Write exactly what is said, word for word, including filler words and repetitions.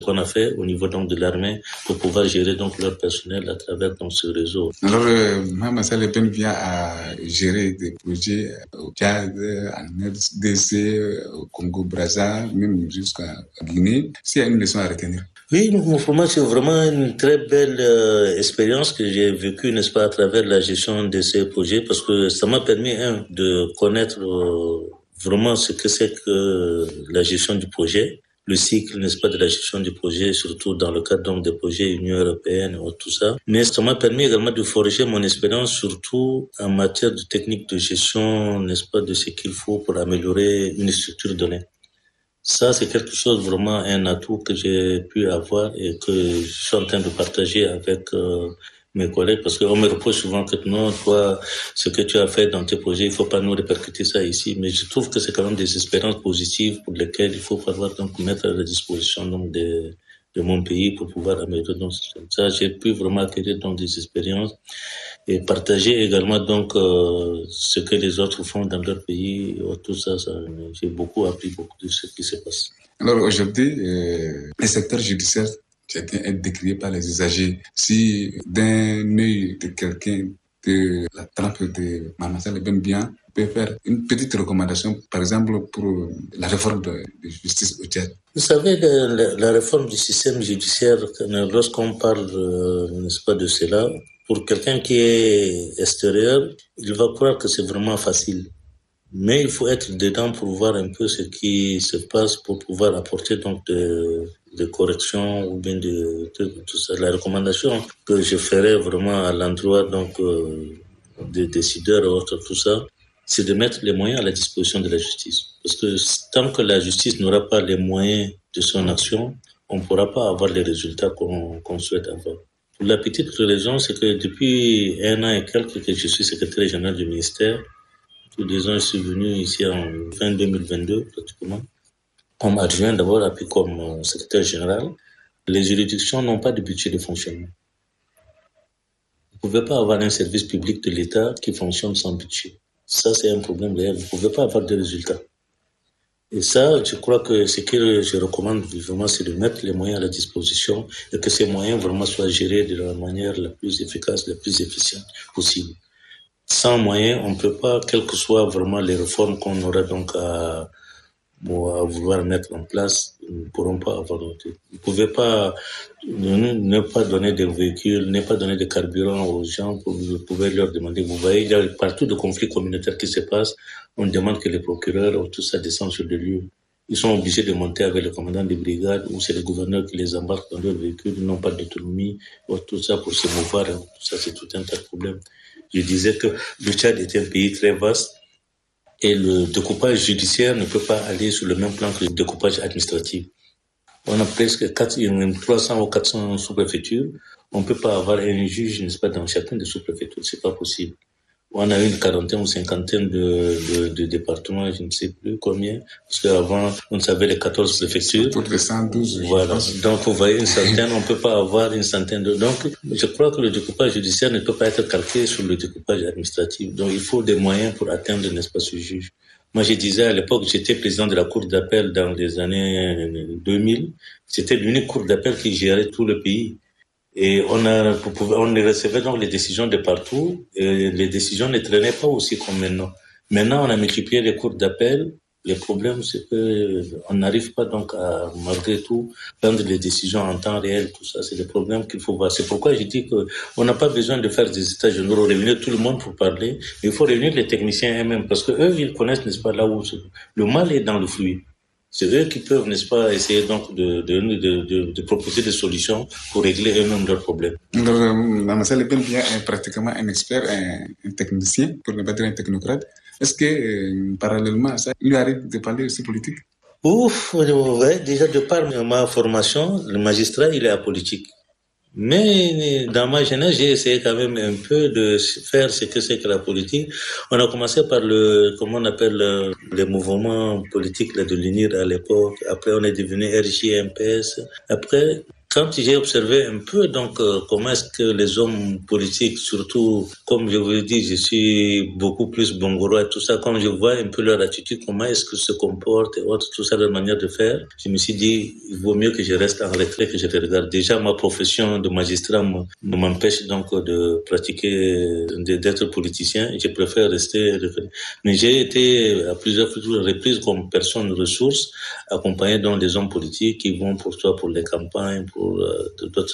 qu'on a fait au niveau donc de l'armée pour pouvoir gérer donc leur personnel à travers donc ce réseau. Alors, euh, Mohamed Saleh Ben vient à gérer des projets au Tchad, en R D C, au Congo-Brazza, même jusqu'à Guinée. S'il y a une leçon à retenir. Oui, pour moi, c'est vraiment une très belle euh, expérience que j'ai vécue, n'est-ce pas, à travers la gestion de ces projets, parce que ça m'a permis, un, de connaître euh, vraiment ce que c'est que la gestion du projet, le cycle, n'est-ce pas, de la gestion du projet, surtout dans le cadre donc des projets Union européenne et tout ça. Mais ça m'a permis également de forger mon expérience, surtout en matière de technique de gestion, n'est-ce pas, de ce qu'il faut pour améliorer une structure donnée. Ça, c'est quelque chose vraiment un atout que j'ai pu avoir et que je suis en train de partager avec euh, mes collègues, parce qu'on me reproche souvent que non, toi, ce que tu as fait dans tes projets, il faut pas nous répercuter ça ici. Mais je trouve que c'est quand même des expériences positives pour lesquelles il faut pouvoir donc mettre à la disposition donc de, de mon pays pour pouvoir améliorer. Donc ça, j'ai pu vraiment acquérir donc des expériences et partager également donc euh, ce que les autres font dans leur pays. Tout ça, ça, j'ai beaucoup appris beaucoup de ce qui se passe. Alors aujourd'hui, euh, le secteur judiciaire est décrié par les usagers. Si d'un œil de quelqu'un de la trempe de Mohamed Saleh Ben bien peut faire une petite recommandation, par exemple pour la réforme de, de justice au Tchad. Vous savez, la, la, la réforme du système judiciaire, lorsqu'on parle, euh, n'est-ce pas, de cela, pour quelqu'un qui est extérieur, il va croire que c'est vraiment facile. Mais il faut être dedans pour voir un peu ce qui se passe pour pouvoir apporter donc de, de corrections ou bien de, de, de tout ça. La recommandation que je ferais vraiment à l'endroit donc euh, des décideurs et autres, tout ça, c'est de mettre les moyens à la disposition de la justice. Parce que tant que la justice n'aura pas les moyens de son action, on ne pourra pas avoir les résultats qu'on, qu'on souhaite avoir. Pour la petite raison, c'est que depuis un an et quelques que je suis secrétaire général du ministère, tous les ans, je suis venu ici en fin deux mille vingt-deux, pratiquement, comme adjoint d'abord, puis comme secrétaire général. Les juridictions n'ont pas de budget de fonctionnement. Vous ne pouvez pas avoir un service public de l'État qui fonctionne sans budget. Ça, c'est un problème réel. Vous ne pouvez pas avoir de résultats. Et ça, je crois que ce que je recommande vivement, c'est de mettre les moyens à la disposition et que ces moyens vraiment soient gérés de la manière la plus efficace, la plus efficiente possible. Sans moyens, on ne peut pas, quelles que soient vraiment les réformes qu'on aura donc à, à vouloir mettre en place, nous ne pourrons pas avoir. Vous ne pouvez pas ne, ne pas donner de véhicules, ne pas donner de carburant aux gens, vous pouvez leur demander. Vous voyez, il y a partout de conflits communautaires qui se passent. On demande que les procureurs ou tout ça descendent sur le lieu. Ils sont obligés de monter avec le commandant des brigades ou c'est le gouverneur qui les embarque dans leur véhicule, ils n'ont pas d'autonomie, ou tout ça pour se mouvoir. Tout ça, c'est tout un tas de problèmes. Je disais que le Tchad est un pays très vaste et le découpage judiciaire ne peut pas aller sur le même plan que le découpage administratif. On a presque trois cents ou quatre cents sous-préfectures. On ne peut pas avoir un juge, n'est-ce pas, dans chacune des sous-préfectures. C'est pas possible. On a une quarantaine ou cinquantaine de, de, de départements, je ne sais plus combien, parce qu'avant, on savait les quatorze préfectures. Pour les cent douze. Voilà. Donc, vous voyez, une centaine, on ne peut pas avoir une centaine de... Donc, je crois que le découpage judiciaire ne peut pas être calqué sur le découpage administratif. Donc, il faut des moyens pour atteindre, n'est-ce pas, ce juge. Moi, je disais à l'époque, j'étais président de la cour d'appel dans les années deux mille. C'était l'unique cour d'appel qui gérait tout le pays. Et on a, on recevait donc les décisions de partout, et les décisions ne traînaient pas aussi comme maintenant. Maintenant, on a multiplié les cours d'appel. Le problème, c'est que on n'arrive pas donc à, malgré tout, prendre les décisions en temps réel. Tout ça, c'est des problèmes qu'il faut voir. C'est pourquoi je dis que on n'a pas besoin de faire des états généraux, réunir tout le monde pour parler. Il faut réunir les techniciens eux-mêmes, parce que eux, ils connaissent, n'est-ce pas, là où le mal est dans le fruit. C'est eux qui peuvent, n'est-ce pas, essayer donc de, de, de, de, de proposer des solutions pour régler eux-mêmes leurs problèmes. Alors, Mohamed Saleh Ben bien est pratiquement un expert, un, un technicien, pour ne pas dire un technocrate. Est-ce que, euh, parallèlement à ça, il lui arrive de parler aussi politique? Ouf, ouais, déjà de par ma formation, le magistrat, il est apolitique. Mais dans ma jeunesse, j'ai essayé quand même un peu de faire ce que c'est que la politique. On a commencé par le, comment on appelle, le, les mouvements politiques là, de l'U N I R à l'époque. Après, on est devenu R J M P S. Après, Quand j'ai observé un peu donc euh, comment est-ce que les hommes politiques, surtout comme je vous l'ai dit, je suis beaucoup plus bongoro et tout ça, quand je vois un peu leur attitude, comment est-ce qu'ils se comportent et autres, tout ça, leur manière de faire, je me suis dit, il vaut mieux que je reste en retrait, que je les regarde. Déjà, ma profession de magistrat ne m'empêche donc de pratiquer, d'être politicien, et je préfère rester. Mais j'ai été à plusieurs reprises comme personne ressource, accompagné donc des hommes politiques qui vont pour toi pour les campagnes, pour euh, d'autres